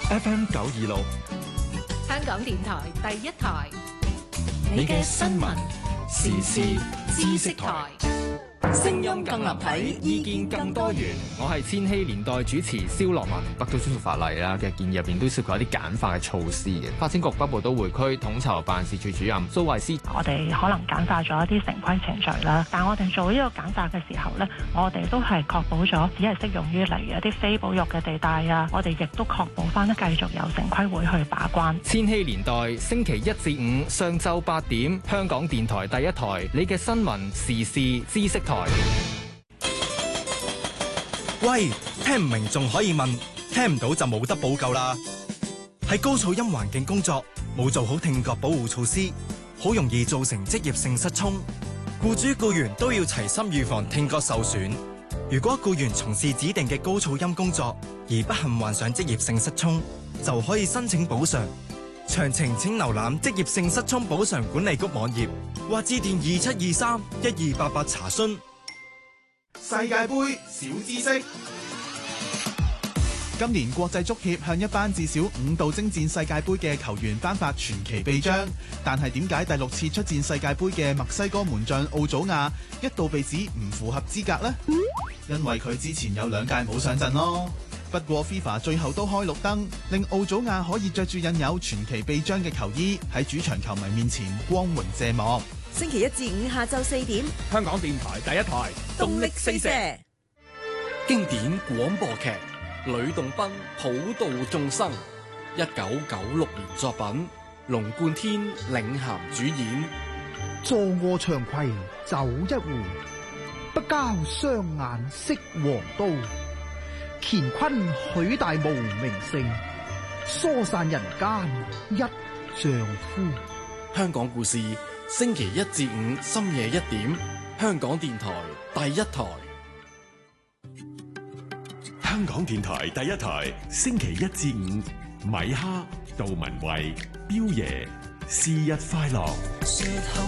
FM 926， 香港電台第一台， 你嘅新聞時事知識台。 聲音更立體，意見更多元。 我係千禧年代主持蕭樂文。北都恢復法例啦嘅建議入邊都涉及一啲簡化嘅措施嘅。發展局北部都會區統籌辦事處主任蘇慧思， 我哋可能簡化咗一啲城規程序啦，但我哋做呢個簡化嘅時候呢，我哋都係確保咗只係適用於例如一啲非保育嘅地帶啊，我哋亦都確保翻繼續有城規會去把關。 千禧年代星期一至五上晝8點，香港電台第一台，你嘅新聞時事知識台。 喂，聽唔明仲可以問，聽唔到就冇得補救啦。喺高噪音環境工作，冇做好聽覺保護措施，好容易造成職業性失聰。僱主僱員都要齊心預防聽覺受損。如果僱員從事指定嘅高噪音工作而不幸患上職業性失聰，就可以申請補償。詳情請瀏覽職業性失聰補償管理局網頁或致電2723-1288查詢。 世界盃小知識。今年國際足協向一班至少5度征戰世界盃嘅球員頒發傳奇臂章，但係點解第6次出戰世界盃嘅墨西哥門將奧祖亞一度被指唔符合資格呢？因為佢之前有2屆冇上陣咯。不過 FIFA 最後都開綠燈，令奧祖亞可以着住印有傳奇臂章嘅球衣喺主場球迷面前光榮謝幕。 星期一至五下晝4點， 香港電台第一台， 動力四射。 經典廣播劇《呂洞賓普度眾生》，1996年作品，龍貫天領銜主演。 坐臥長葵酒一壺，不交雙眼色黃刀。乾坤許大無名姓，疏散人間一丈夫。 香港故事，星期一至五深夜1點，香港電台第一台。 香港電台第一台，星期一至五，米哈、杜文慧、彪爺，是日快樂。